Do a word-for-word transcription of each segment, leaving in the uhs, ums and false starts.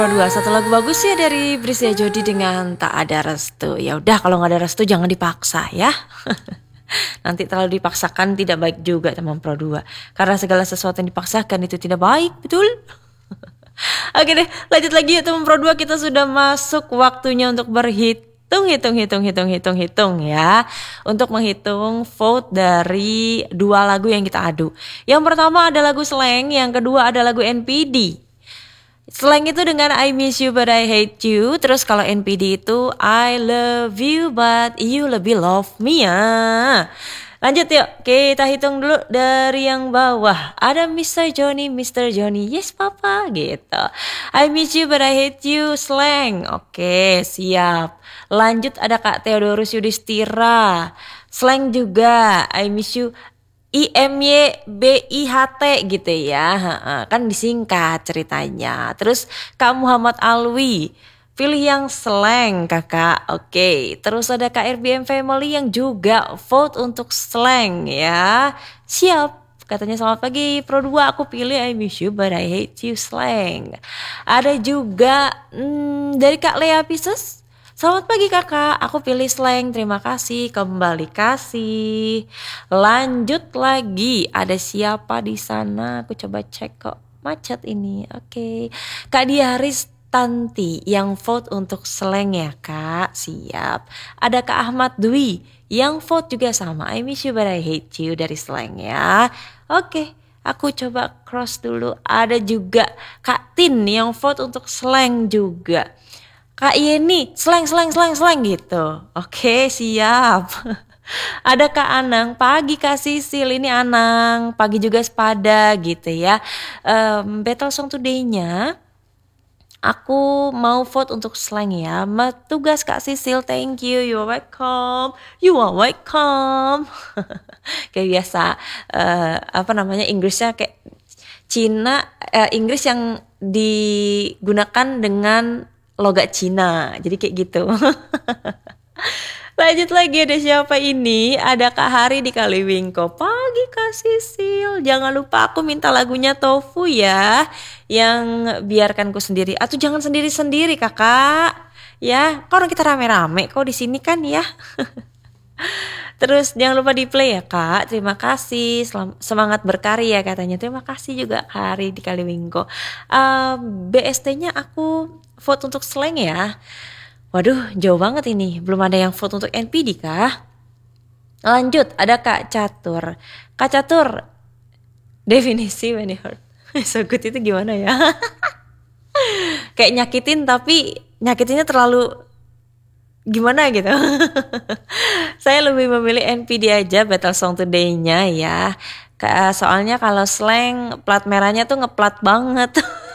Dua satu lagu bagus ya dari Brisia Jodi dengan Tak Ada Restu. Ya udah kalau nggak ada restu jangan dipaksa ya. Nanti terlalu dipaksakan tidak baik juga teman Pro dua. Karena segala sesuatu yang dipaksakan itu tidak baik, betul? Oke deh, lanjut lagi ya teman Pro dua, kita sudah masuk waktunya untuk berhitung, hitung, hitung, hitung, hitung, hitung ya. Untuk menghitung vote dari dua lagu yang kita adu. Yang pertama ada lagu Slang, yang kedua ada lagu N P D. Slang itu dengan I miss you but I hate you. Terus kalau N P D itu I love you but you lebih love me ya. Lanjut yuk, kita hitung dulu dari yang bawah. Ada mister Johnny, mister Johnny, yes papa gitu. I miss you but I hate you, Slang. Oke, siap. Lanjut ada Kak Theodorus Yudhistira. Slang juga, I miss you I M Y B I H T gitu ya, kan disingkat ceritanya. Terus Kak Muhammad Alwi, pilih yang Slang kakak. Oke, terus ada Kak R B M Family yang juga vote untuk Slang ya. Siap, katanya selamat pagi Pro dua, aku pilih I miss you but I hate you, Slang. Ada juga hmm, dari Kak Lea Pisces, selamat pagi kakak, aku pilih Slang, terima kasih, kembali kasih. Lanjut lagi, ada siapa di sana? Aku coba cek kok macet ini. Oke, Kak Diaris Tanti yang vote untuk Slang ya kak, siap. Ada Kak Ahmad Dwi yang vote juga sama, I miss you but I hate you dari Slang ya. Oke, aku coba cross dulu. Ada juga Kak Tin yang vote untuk Slang juga. Kak Yeni, slang, slang, slang, slang gitu. Oke, siap. Ada Kak Anang, pagi Kak Sisil, ini Anang, pagi juga Sepada gitu ya. Um, Battle Song Today-nya, aku mau vote untuk Slang ya. Tugas Kak Sisil, thank you, you are welcome, you are welcome. Kayak biasa, uh, apa namanya, Inggrisnya kayak Cina, uh, Inggris yang digunakan dengan logat Cina, jadi kayak gitu. Lanjut lagi, ada siapa ini? Ada Kak Hari di Kaliwingko. Pagi Kak Sisil, jangan lupa aku minta lagunya Tofu ya, yang Biarkanku Sendiri. Atau jangan sendiri-sendiri kakak, ya. Kok orang kita rame-rame kok di sini kan ya. Terus jangan lupa di play ya kak, terima kasih, Selam- semangat berkarya katanya. Terima kasih juga Kak Hari di Kaliwingko. uh, B S T-nya aku vote untuk Slang ya. Waduh, jauh banget ini, belum ada yang vote untuk N P D kah? Lanjut, ada Kak Catur. Kak Catur, definisi when it hurt so good itu gimana ya? Kayak nyakitin tapi nyakitinnya terlalu gimana gitu. Saya lebih memilih N P D aja, Battle Song Today-nya ya. Soalnya kalau Slang plat merahnya tuh ngeplat banget.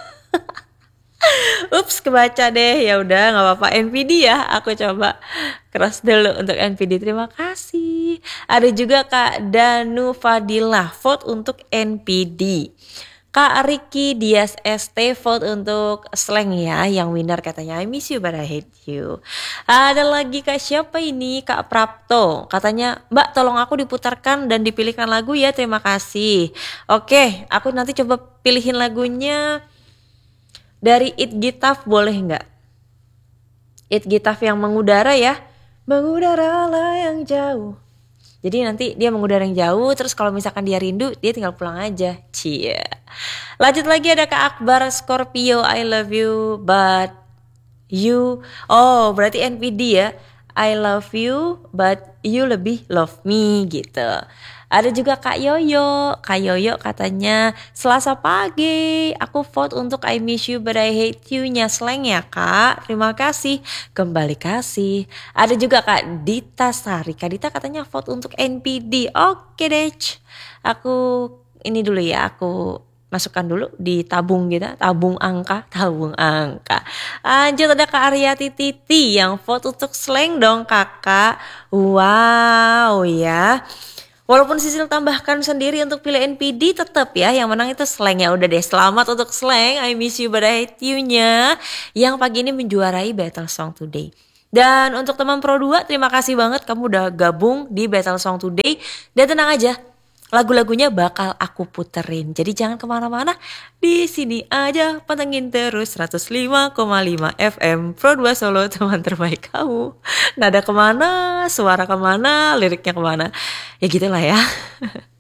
Ups, kebaca deh. Ya udah nggak apa-apa, N P D ya. Aku coba cross dulu untuk N P D. Terima kasih. Ada juga Kak Danu Fadilah vote untuk N P D. Kak Ricky Dias S T vote untuk Slang ya, yang winner katanya I miss you but I hate you. Ada lagi Kak siapa ini? Kak Prapto katanya, Mbak tolong aku diputarkan dan dipilihkan lagu ya, terima kasih. Oke, aku nanti coba pilihin lagunya dari It Gitaf, boleh nggak? It Gitaf yang mengudara ya, mengudaralah yang jauh. Jadi nanti dia mengudara yang jauh, terus kalau misalkan dia rindu, dia tinggal pulang aja. Cie. Lanjut lagi ada Kak Akbar Scorpio, I love you but you. Oh, berarti N P D ya. I love you but you lebih love me gitu. Ada juga Kak Yoyo. Kak Yoyo katanya, Selasa pagi aku vote untuk I miss you but I hate you nya Slang ya kak, terima kasih, kembali kasih. Ada juga Kak Dita Sari. Kak Dita katanya vote untuk N P D. Oke deh, aku ini dulu ya, aku masukkan dulu di tabung gitu, tabung angka, tabung angka. Lanjut ada Kak Aryati Titi yang vote untuk Slang dong kakak. Wow ya. Walaupun Sisil tambahkan sendiri untuk pilih N P D, tetap ya yang menang itu Slang ya. Udah deh, selamat untuk Slang, I miss you but I hate you nya, yang pagi ini menjuarai Battle Song Today. Dan untuk teman Pro dua, terima kasih banget kamu udah gabung di Battle Song Today. Dan tenang aja, lagu-lagunya bakal aku puterin. Jadi jangan kemana-mana, di sini aja pantengin terus seratus lima koma lima F M Pro dua Solo, teman terbaik kamu. Nada kemana, suara kemana, liriknya kemana, ya gitulah ya.